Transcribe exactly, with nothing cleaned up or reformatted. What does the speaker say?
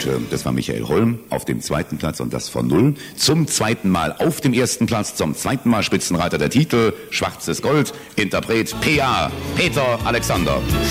Und äh, das war Michael Holm auf dem zweiten Platz und das von Null. Zum zweiten Mal auf dem ersten Platz, zum zweiten Mal Spitzenreiter der Titel, Schwarzes Gold, Interpret P A, Peter Alexander.